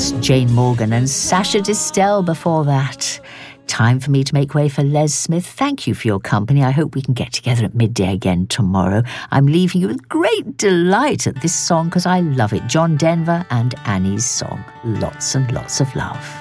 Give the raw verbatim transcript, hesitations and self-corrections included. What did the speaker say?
That's Jane Morgan and Sasha Distel before that. Time for me to make way for Les Smith. Thank you for your company. I hope we can get together at midday again tomorrow. I'm leaving you with great delight at this song because I love it. John Denver and Annie's song. Lots and lots of love.